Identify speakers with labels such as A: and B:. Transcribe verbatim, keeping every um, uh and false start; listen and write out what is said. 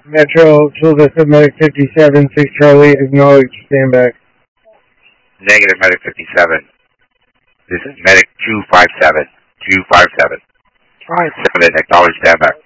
A: Metro, Chula Vista, Medic fifty-seven, six Charlie, acknowledge, stand back.
B: Negative, Medic fifty-seven. This is Medic two five seven. two five seven. five seven, acknowledge, stand back.